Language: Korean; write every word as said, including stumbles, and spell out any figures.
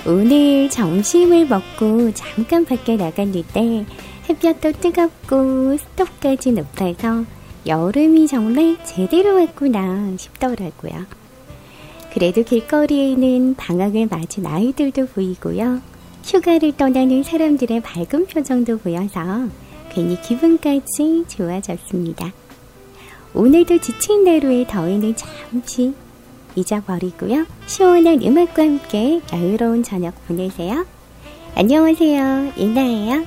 오늘 점심을 먹고 잠깐 밖에 나갔는데 햇볕도 뜨겁고 습도까지 높아서 여름이 정말 제대로 왔구나 싶더라고요. 그래도 길거리에는 방학을 맞은 아이들도 보이고요. 휴가를 떠나는 사람들의 밝은 표정도 보여서 괜히 기분까지 좋아졌습니다. 오늘도 지친 하루의 더위는 잠시 잊어버리고요. 시원한 음악과 함께 여유로운 저녁 보내세요. 안녕하세요. 이나예요.